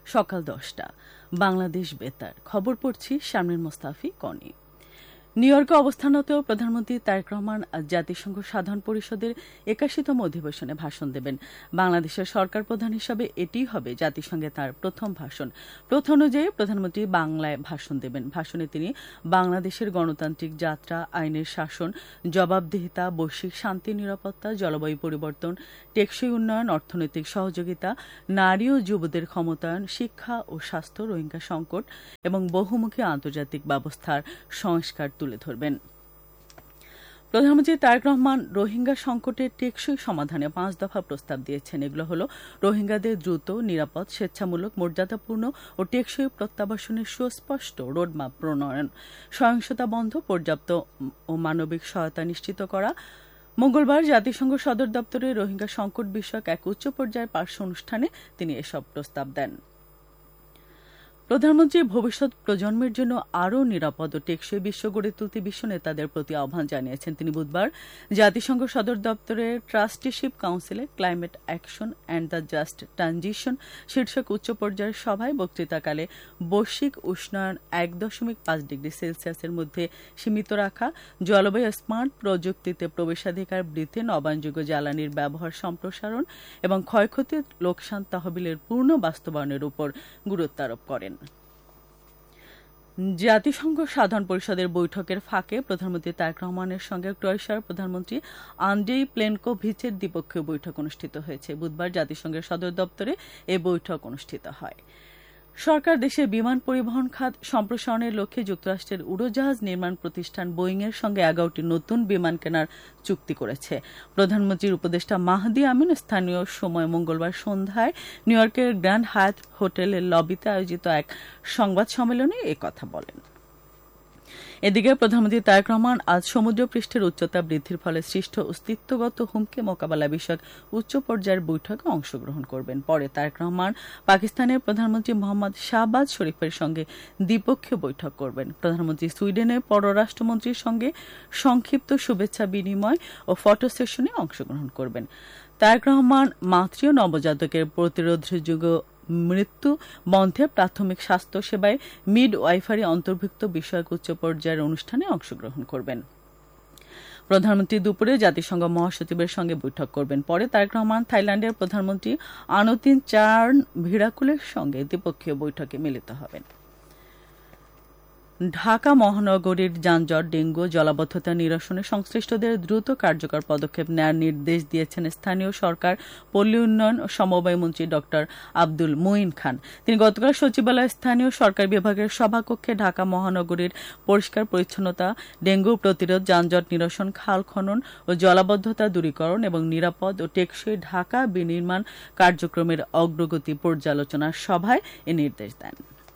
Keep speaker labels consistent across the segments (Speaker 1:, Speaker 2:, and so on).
Speaker 1: সকাল 10টা বাংলাদেশ বেতার খবর পড়ছি শামীম মোস্তাফি কনি। নিউ ইয়র্কে অবস্থানরত প্রধানমন্ত্রী তারেক রহমান আজ জাতিসংঘ সাধারণ পরিষদের 81তম অধিবেশনে ভাষণ দেবেন। বাংলাদেশের সরকার প্রধান হিসাবে এটিই হবে জাতিসংঘে তার প্রথম ভাষণ। প্রথা অনুযায়ী প্রধানমন্ত্রী বাংলায় ভাষণ দেবেন। ভাষণে তিনি বাংলাদেশের গণতান্ত্রিক যাত্রা, আইনের শাসন, জবাবদিহিতা, বৈশ্বিক শান্তি নিরাপত্তা, জলবায়ু পরিবর্তন, টেকসই উন্নয়ন, অর্থনৈতিক সহযোগিতা, নারী ও যুবদের ক্ষমতায়ন, শিক্ষা ও স্বাস্থ্য, রোহিঙ্গা সংকট এবং বহুমুখী আন্তর্জাতিক ব্যবস্থার সংস্কার তুলে ধরবেন। প্রধানমন্ত্রী তারেক রহমান রোহিঙ্গা সংকটের টেকসই সমাধানে 5 দফা প্রস্তাব দিয়েছেন। এগুলো হল রোহিঙ্গাদের দ্রুত, নিরাপদ, স্বেচ্ছামূলক, মর্যাদাপূর্ণ ও টেকসই প্রত্যাবাসনের সুস্পষ্ট রোডম্যাপ প্রণয়ন, সহিংসতা বন্ধ, পর্যাপ্ত ও মানবিক সহায়তা নিশ্চিত করা। মঙ্গলবার জাতিসংঘ সদর দপ্তরে রোহিঙ্গা সংকট বিষয়ক এক উচ্চ পর্যায়ের পার্শ্ব অনুষ্ঠানে তিনি এসব প্রস্তাব দেন। প্রধানমন্ত্রী ভবিষ্যৎ প্রজন্মের জন্য আরও নিরাপদ ও টেকসই বিশ্ব গড়ে তুলতে বিশ্ব নেতাদের প্রতি আহ্বান জানিয়েছেন। তিনি বুধবার জাতিসংঘ সদর দপ্তরের ট্রাস্টিশিপ কাউন্সিলে climate action and the just transition শীর্ষক উচ্চ পর্যায়ের সভায় বক্তৃতাকালে বৈশ্বিক উষ্ণায়ন 1.5 ডিগ্রি সেলসিয়াসের মধ্যে সীমিত রাখা, জলবায়ু স্মার্ট প্রযুক্তিতে প্রবেশাধিকার বৃদ্ধি, নবায়নযোগ্য জ্বালানির ব্যবহার সম্প্রসারণ এবং ক্ষয়ক্ষতির লোকসান তহবিলের পূর্ণ বাস্তবায়নের উপর গুরুত্ব আরোপ করেন। জাতিসংঘ সাধারণ পরিষদের বৈঠকের ফাঁকে প্রধানমন্ত্রী তারেক রহমানের সঙ্গে ক্রোয়েশিয়ার প্রধানমন্ত্রী আন্দ্রেই প্লেনকোভিচের দ্বিপক্ষীয় বৈঠক অনুষ্ঠিত হয়েছে। বুধবার জাতিসংঘের সদর দপ্তরে এই বৈঠক অনুষ্ঠিত হয়। সরকার দেশের বিমান পরিবহন খাত সম্প্রসারণের লক্ষ্যে যুক্তরাষ্ট্রের উড়োজাহাজ নির্মাণ প্রতিষ্ঠান বোয়িংয়ের সঙ্গে 11টি নতুন বিমান কেনার চুক্তি করেছে। প্রধানমন্ত্রীর উপদেষ্টা মাহদি আমিন স্থানীয় সময় মঙ্গলবার সন্ধ্যায় নিউ ইয়র্কের গ্র্যান্ড হায়াত হোটেলের লবিতে আয়োজিত এক সংবাদ সম্মেলনে একথা বলেন। এদিকে প্রধানমন্ত্রী তারেক রহমান আজ সমুদ্রপৃষ্ঠের উচ্চতা বৃদ্ধির ফলে সৃষ্ট অস্তিত্বগত হুমকি মোকাবেলা বিষয়ক উচ্চ পর্যায়ের বৈঠকে অংশগ্রহণ করবেন। পরে তারেক রহমান পাকিস্তানের প্রধানমন্ত্রী মোহাম্মদ শাহবাজ শরীফের সঙ্গে দ্বিপক্ষীয় বৈঠক করবেন। প্রধানমন্ত্রী সুইডেনের পররাষ্ট্রমন্ত্রীর সঙ্গে সংক্ষিপ্ত শুভেচ্ছা বিনিময় ও ফটো সেশনে অংশগ্রহণ করবেন। তারেক রহমান মাতৃ ও নবজাতকের প্রতিরোধযোগ্য মৃত্যু বন্ধে প্রাথমিক স্বাস্থ্য সেবায় মিড ওয়াইফারি অন্তর্ভুক্ত বিষয়ক উচ্চ পর্যায়ের অনুষ্ঠানে অংশগ্রহণ করবেন। প্রধানমন্ত্রী দুপুরে জাতিসংঘ মহাসচিবের সঙ্গে বৈঠক করবেন। পরে তারেক রহমান থাইল্যান্ডের প্রধানমন্ত্রী আনুতিন চার্ন ভিরাকুলের সঙ্গে দ্বিপক্ষীয় বৈঠকে মিলিত হবেন। ঢাকা মহানগরীর যানজট, ডেঙ্গু, জলাবদ্ধতা নিরসনে সংশ্লিষ্টদের দ্রুত কার্যকর পদক্ষেপ নেওয়ার নির্দেশ দিয়েছেন স্থানীয় সরকার, পল্লী উন্নয়ন ও সমবায় মন্ত্রী ড আব্দুল মুইন খান। তিনি গতকাল সচিবালয়ে স্থানীয় সরকার বিভাগের সভাকক্ষে ঢাকা মহানগরীর পরিষ্কার পরিচ্ছন্নতা, ডেঙ্গু প্রতিরোধ, যানজট নিরসন, খাল খনন ও জলাবদ্ধতা দূরীকরণ এবং নিরাপদ ও টেকসই ঢাকা বিনির্মাণ কার্যক্রমের অগ্রগতি পর্যালোচনার সভায় এ নির্দেশ দেন।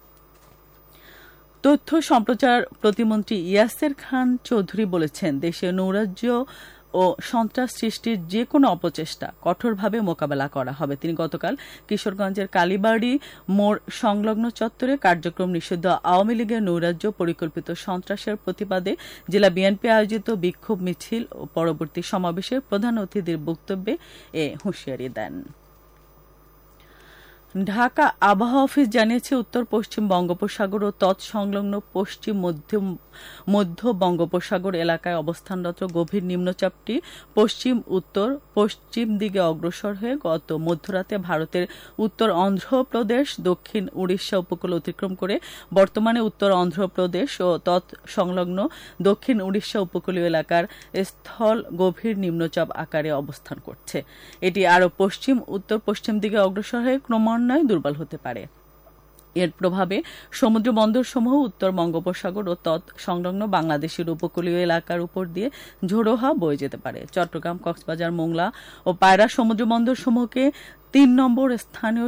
Speaker 1: তথ্য সম্প্রচার প্রতিমন্ত্রী ইয়াসের খান চৌধুরী বলেছেন, দেশে নৈরাজ্য ও সন্ত্রাস সৃষ্টির যে কোনো অপচেষ্টা কঠোরভাবে মোকাবেলা করা হবে। তিনি গতকাল কিশোরগঞ্জের কালীবাড়ি মোড় সংলগ্ন চত্বরে কার্যক্রম নিষিদ্ধ আওয়ামী লীগের নৈরাজ্য পরিকল্পিত সন্ত্রাসের প্রতিবাদে জেলা বিএনপি আয়োজিত বিক্ষোভ মিছিল ও পরবর্তী সমাবেশের প্রধান অতিথির বক্তব্যে এ হুঁশিয়ারি দেন। ঢাকা আবহাওয়া অফিস জানিয়েছে, উত্তর পশ্চিম বঙ্গোপসাগর ও তৎসংলগ্ন পশ্চিম মধ্য বঙ্গোপসাগর এলাকায় অবস্থানরত গভীর নিম্নচাপটি পশ্চিম উত্তর পশ্চিম দিকে অগ্রসর হয়ে গত মধ্যরাতে ভারতের উত্তর অন্ধ্রপ্রদেশ, দক্ষিণ উড়িষ্যা উপকূল অতিক্রম করে বর্তমানে উত্তর অন্ধ্রপ্রদেশ ও তৎসংলগ্ন দক্ষিণ উড়িষ্যা উপকূলীয় এলাকার স্থল গভীর নিম্নচাপ আকারে অবস্থান করছে। এটি আরও পশ্চিম উত্তর পশ্চিম দিকে অগ্রসর হয়ে ক্রমান্বয়ে দুর্বল হতে পারে। এর প্রভাবে সমুদ্র বন্দরসমূহ উত্তর বঙ্গোপসাগর ও তৎসংলগ্ন বাংলাদেশের উপকূলীয় এলাকার উপর দিয়ে ঝোড়ো হাওয়া বয়ে যেতে পারে। চট্টগ্রাম, কক্সবাজার, মোংলা ও পায়রা সমুদ্র বন্দরসমূহকে 3 নম্বর স্থানীয়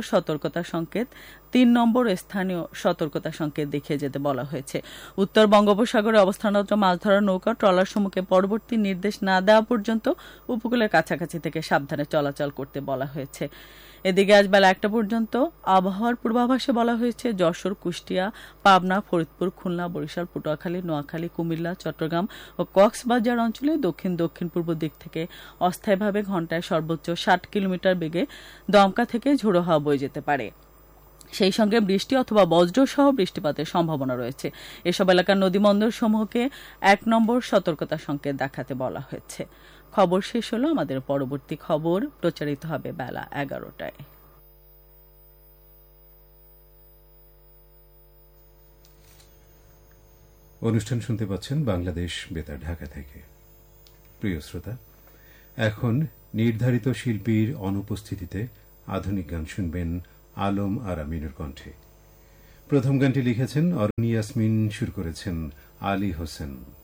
Speaker 1: সতর্কতা সংকেত দেখিয়ে যেতে বলা হয়েছে। উত্তর বঙ্গোপসাগরে অবস্থানরত মাছ ধরার নৌকা, ট্রলার সমূহকে পরবর্তী নির্দেশ না দেওয়া পর্যন্ত উপকূলের কাছাকাছি থেকে সাবধানে চলাচল করতে বলা হয়েছে। এদিকে আজ বেলা 1টা পর্যন্ত আবহাওয়ার পূর্বাভাসে বলা হয়েছে, যশোর, কুষ্টিয়া, পাবনা, ফরিদপুর, খুলনা, বরিশাল, পটুয়াখালী, নোয়াখালী, কুমিল্লা, চট্টগ্রাম ও কক্সবাজার অঞ্চলে দক্ষিণ পূর্ব দিক থেকে অস্থায়ীভাবে ঘণ্টায় সর্বোচ্চ 60 কিলোমিটার বেগে দমকা থেকে ঝোড়ো হাওয়া বয়ে যেতে পারে। সেই সঙ্গে বৃষ্টি অথবা বজ্রসহ বৃষ্টিপাতের সম্ভাবনা রয়েছে। এসব এলাকার নদীবন্দর সমূহকে ১ নম্বর সতর্কতা সংকেত দেখাতে বলা হয়েছে। খবর শেষ হলো। আমাদের পরবর্তী খবর প্রচারিত হবে বেলা ১১টায়।
Speaker 2: অনুষ্ঠান শুনতে পাচ্ছেন বাংলাদেশ বেতার ঢাকা থেকে। প্রিয় শ্রোতা, এখন নির্ধারিত শিল্পীর অনুপস্থিতিতে আধুনিক গান শুনবেন আলম আর আমিনুর কণ্ঠে। প্রথম গানটি লিখেছেন অরুণ ইয়াসমিন, সুর করেছেন আলী হোসেন।